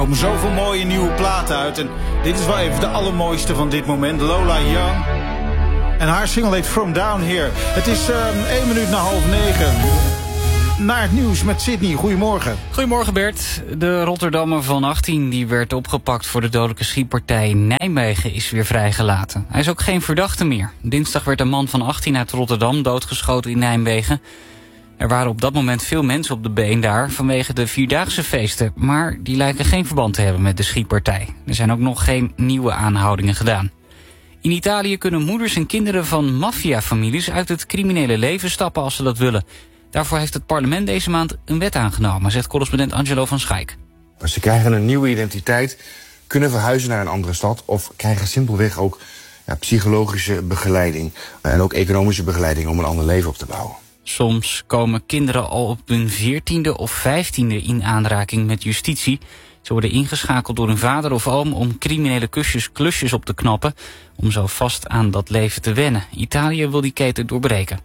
komen zoveel mooie nieuwe platen uit. En dit is wel even de allermooiste van dit moment. Lola Young. En haar single heet From Down Here. Het is 1 minuut na 8:30. Naar het nieuws met Sydney. Goedemorgen. Goedemorgen Bert. De Rotterdammer van 18 die werd opgepakt voor de dodelijke schietpartij in Nijmegen is weer vrijgelaten. Hij is ook geen verdachte meer. Dinsdag werd een man van 18 uit Rotterdam doodgeschoten in Nijmegen. Er waren op dat moment veel mensen op de been daar vanwege de Vierdaagse feesten. Maar die lijken geen verband te hebben met de schietpartij. Er zijn ook nog geen nieuwe aanhoudingen gedaan. In Italië kunnen moeders en kinderen van maffiafamilies uit het criminele leven stappen als ze dat willen. Daarvoor heeft het parlement deze maand een wet aangenomen, zegt correspondent Angelo van Schaik. Ze krijgen een nieuwe identiteit, kunnen verhuizen naar een andere stad of krijgen simpelweg ook psychologische begeleiding en ook economische begeleiding om een ander leven op te bouwen. Soms komen kinderen al op hun 14e of 15e in aanraking met justitie. Ze worden ingeschakeld door hun vader of oom om criminele klusjes op te knappen, om zo vast aan dat leven te wennen. Italië wil die keten doorbreken.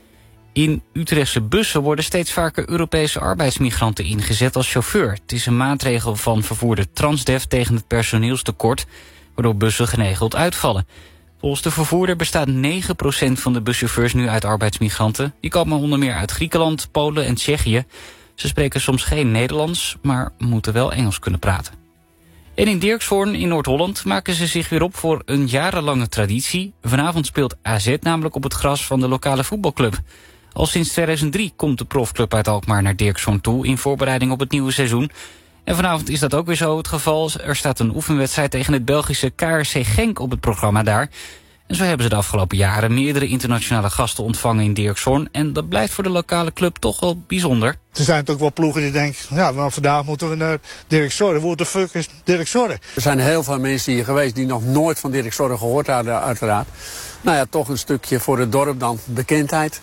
In Utrechtse bussen worden steeds vaker Europese arbeidsmigranten ingezet als chauffeur. Het is een maatregel van vervoerder Transdev tegen het personeelstekort, waardoor bussen geregeld uitvallen. Volgens de vervoerder bestaat 9% van de buschauffeurs nu uit arbeidsmigranten. Die komen onder meer uit Griekenland, Polen en Tsjechië. Ze spreken soms geen Nederlands, maar moeten wel Engels kunnen praten. En in Dirkshoorn in Noord-Holland maken ze zich weer op voor een jarenlange traditie. Vanavond speelt AZ namelijk op het gras van de lokale voetbalclub. Al sinds 2003 komt de profclub uit Alkmaar naar Dirkshoorn toe in voorbereiding op het nieuwe seizoen. En vanavond is dat ook weer zo het geval. Er staat een oefenwedstrijd tegen het Belgische KRC Genk op het programma daar. En zo hebben ze de afgelopen jaren meerdere internationale gasten ontvangen in Dirkshoorn. En dat blijft voor de lokale club toch wel bijzonder. Er zijn ook wel ploegen die denken, ja, maar vandaag moeten we naar Dirkshoorn. What the fuck is Dirkshoorn? Er zijn heel veel mensen hier geweest die nog nooit van Dirkshoorn gehoord hadden, uiteraard. Nou ja, toch een stukje voor het dorp dan bekendheid.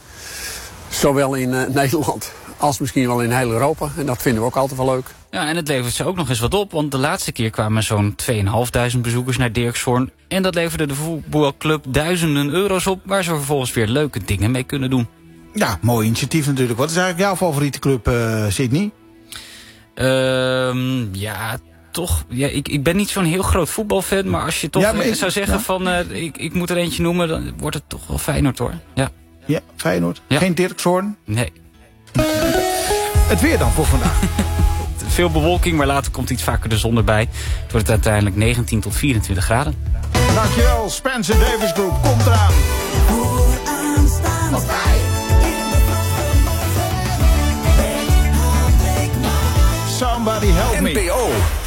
Zowel in Nederland als misschien wel in heel Europa. En dat vinden we ook altijd wel leuk. Ja, en het levert ze ook nog eens wat op, want de laatste keer kwamen zo'n 2.500 bezoekers naar Dirkshoorn. En dat leverde de voetbalclub duizenden euro's op, waar ze vervolgens weer leuke dingen mee kunnen doen. Ja, mooi initiatief natuurlijk. Wat is eigenlijk jouw favoriete club, Sydney? Ja, toch. Ja, ik ben niet zo'n heel groot voetbalfan, maar als je toch zou zeggen van ik moet er eentje noemen, dan wordt het toch wel Feyenoord hoor. Ja, Feyenoord. Ja. Geen Dirkshoorn? Nee. Het weer dan voor vandaag. Veel bewolking, maar later komt iets vaker de zon erbij. Het wordt uiteindelijk 19 tot 24 graden. Dankjewel, Spencer Davis Group. Komt eraan. Somebody help me. NPO